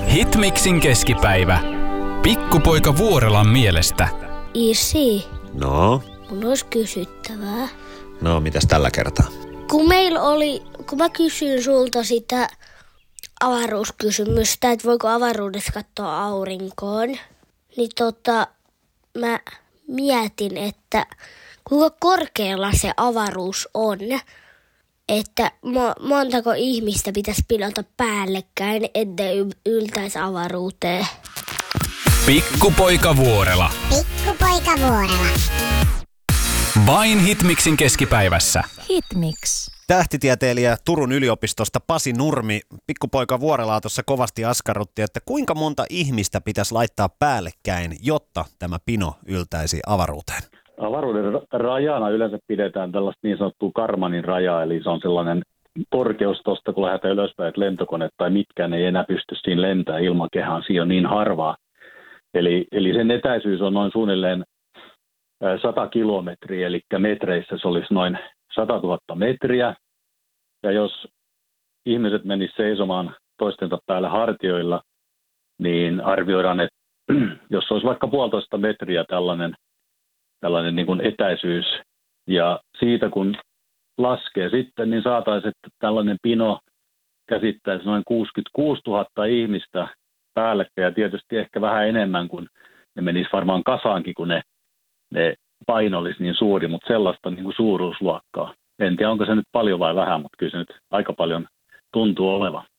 Hitmixin keskipäivä. Pikkupoika Vuorelan mielestä. Isi, No? mun olisi kysyttävää. No, mitäs tällä kertaa? Kun mä kysyin sulta sitä avaruuskysymystä, että voiko avaruudessa katsoa aurinkoon, niin mä mietin, että kuinka korkealla se avaruus on, että montako ihmistä pitäisi pilata päällekkäin, ettei yltäisi avaruuteen. Pikkupoika Vuorela. Pikkupoika Vuorela. Vain Hitmixin keskipäivässä. Hitmix. Tähtitieteilijä Turun yliopistosta Pasi Nurmi, pikkupoika Vuorelaa tuossa kovasti askarrutti, että kuinka monta ihmistä pitäisi laittaa päällekkäin, jotta tämä pino yltäisi avaruuteen? Avaruuden rajana yleensä pidetään tällaista niin sanottua Karmanin rajaa, eli se on sellainen korkeus tuosta, kun lähdetään ylöspäin, että lentokone tai mitkään ei enää pysty siinä lentämään ilmakehään, siinä on niin harvaa. Eli sen etäisyys on noin suunnilleen 100 kilometriä, eli metreissä se olisi noin 100 000 metriä. Ja jos ihmiset menisivät seisomaan toistensa päällä hartioilla, niin arvioidaan, että jos olisi vaikka 1,5 metriä tällainen niin kuin etäisyys, ja siitä kun laskee sitten, niin saataisiin, että tällainen pino käsittäisi noin 66 000 ihmistä päällekkäin, ja tietysti ehkä vähän enemmän, kun ne menisi varmaan kasaankin, kun ne paino olisi niin suuri, mutta sellaista niin kuin suuruusluokkaa. En tiedä, onko se nyt paljon vai vähän, mutta kyllä se nyt aika paljon tuntuu olevan.